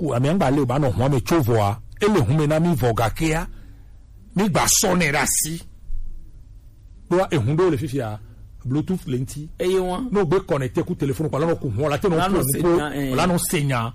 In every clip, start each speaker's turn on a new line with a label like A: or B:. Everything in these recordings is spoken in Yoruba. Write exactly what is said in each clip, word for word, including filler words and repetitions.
A: ku amianga le ba no ho me chovoa ele hume na mi vogakea mi gba sonera si do e hundo le fifia bluetooth lenti
B: eye won
A: no be connecté ku téléphone pa la no ku ho la te no ku la no senya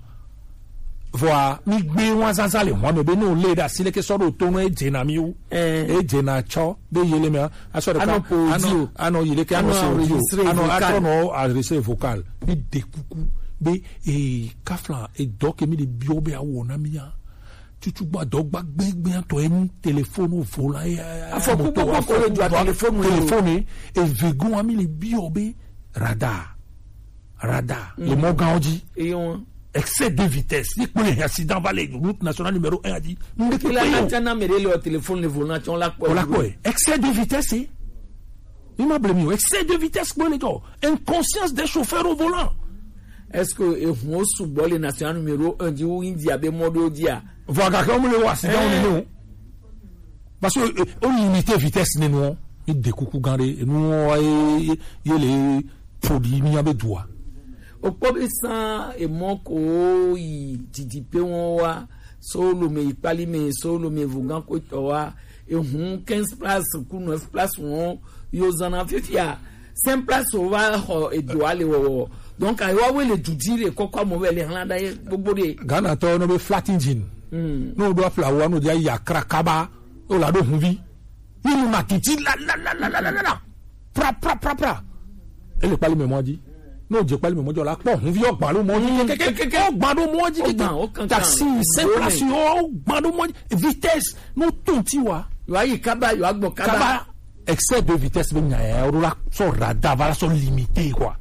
A: voa mi gbe wan zanza le ho me be no le da sile ke so do to no e jena mi u e jena cho be yele me aso de ka ano ano yele ke ano se ano ato no adresse vocal mi de kuku be e kafla e doc mi de biobe awona mi ya tutu gba dogba gbegbe to en téléphone vola ya
B: afoko ko ko le jo téléphone
A: téléphone e vegon ami le biobe radar radar le moganji
B: e yon
A: excès de vitesse ni pour les accidents va les route nationale numéro un a dit
B: il a tellement mêlé le téléphone le volant on l'a quoi
A: on l'a quoi excès de vitesse il m'a blâmé excès de vitesse quoi les gars inconscience des chauffeurs au volant.
B: Est-ce que e ho subo le national numéro un di ou India be modo dia
A: voilà comme le accident on est parce que on limite vitesse ne non il découcou gandé nous il les produits mi abe doigt
B: o pobre san e monko yi tidipe won wa solo me ipali me solo me vugan ko to wa e hun quinze places ku neuf places won yo zana fifia cinq places o wa ho e do ale wo donc ay wa we le dudire kokwa mo we le hanada ye gbogbo de
A: Ghana to no be flat engine mm. no do afla wa no dia ya krakaba o la do hunvi ni matiti la la la la la la pra pra pra pra e le pali me mo di no je pali me mo jo la po hunvi o gban lo mo di ke ke ke o gban do mo di ke taxi cinq places o gban do mo di vitesse no tonti wa
B: yo ayi kaba yo agbo kaba
A: excès de vitesse be nya e o la so radar va so limité quoi.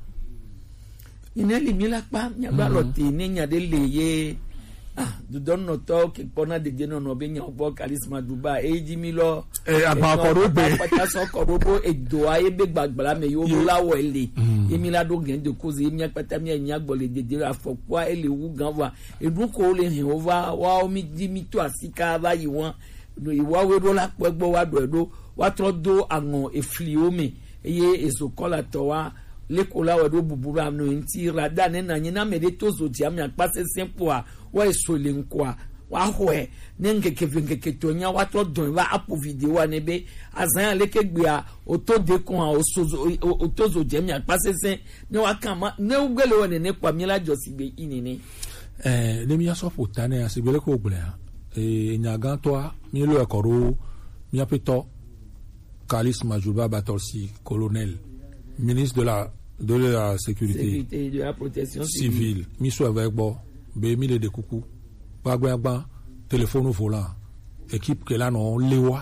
B: Ineli mila pa nya ba loti ni nya de leye ah du don no to ke pona de geno no be nya obo charisma duba eji mi lo
A: eh agba ko do be
B: pata so ko bo edo aye be gbagbara me yo la wo ele emi la do gen de kozi emi apata mi nya gbole de de afokwa ele wu gan wa edun ko le hin over wa o mi di mi to asika ba yi won do iwa we ro la pegbo wa do edo wa tro do awon efli omi eye ezokola to wa lekola wa do bubura no nti rada ne na nyina mede tozo ti am yakpase sempo a wa esole nko a wa hoe ne nkeke nkeke tonya wa to don wa apo video wa ne be azan leke gbe a oto de kon a osozo otozo je mi yakpase sen ne wa kama ne ugele wa ne ne kwa mi la josigbe inini
A: eh le mi aso fotane asibele ko gble e nyagan to a mi lo ekoro mi apeto Kalis Majuba Batolsi colonel ministre de la de la sécurité,
B: sécurité de la protection
A: civile mi so avec bo be mi le de kuku ba gba gba téléphone volant équipe que là non lewa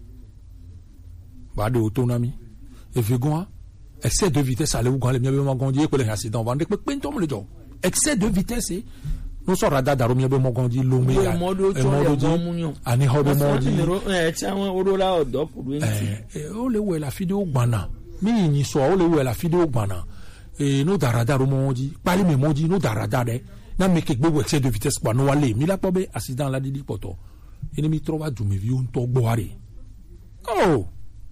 A: ba de autonomie et vegon excès de vitesse aller ou quand les mi be mo gondie ko le accident va de pe pe ntom le jo excès de vitesse no so radar daro mi be mo gondie lo me ya
B: modo to le bon munyo
A: ani ho be mo di
B: eh ti àwọn orola odo kuru nti
A: eh o le we la video gbana mi ni so o le we la video gbana e no darada ro mo di pali me mo di no darada de na me ke gbogbo excès de vitesse pa no wale mi la po be accident la didi poto ene mi trova du me vi un to gboare oh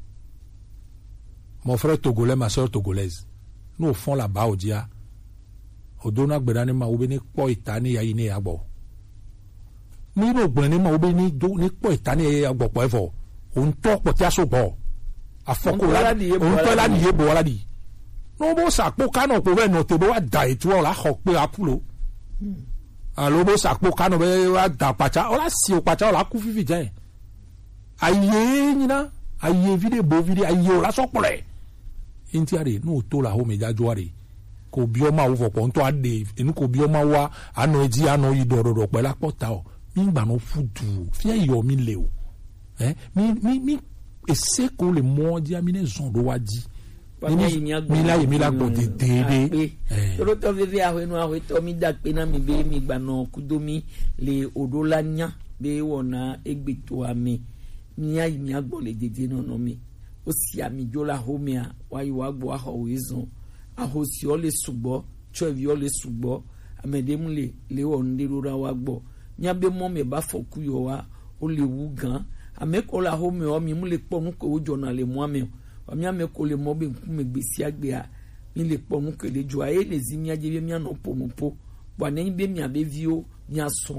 A: mon frère togolais ma sœur togolaise nous au fond là-bas au dia odona gbedani ma obeni po itani ya ine agbo mi no gbeni ma obeni do ni po itani ya agbo po efo on to po ti aso gbo afoko la on to la ni ebo la di no bo sapo kano ko we no te bo wa da etu o la ho pe apulo alo bo sapo kano be wa da pacha o la si o pacha o la ku fifi je aye nyina aye vide bo vide aye o la so pole inti are no to la ho me jajo are ko bioma wo fo ko to ade enu ko bioma wa ano eji ano yi dororo pe la pota o mi gba no fudu fi ayo mi le o eh mi mi mi ese ko le mo di amine zon do waji mi la mi la gbo de de
B: eh to to vivi awe nu awe to mi da pe na mi be mi gba no kudomi le odolanya be wona egbeto ami mi ayi mi agbo le dede no no mi o si ami jola homia wa yi wa gbo aho wezon ahosi ole sugbo chevi ole sugbo amedemu le le ondirura wa gbo nyabe mo me ba fokuyo wa o le wu gan ameko la home o mi mu le po mu ko jona le mo ame o mi ameko le mo be nku me gbesi agbe a mi le po mu ko le jo aye le zimia je be mi anopo mu po bo ne be mi abevio mi aso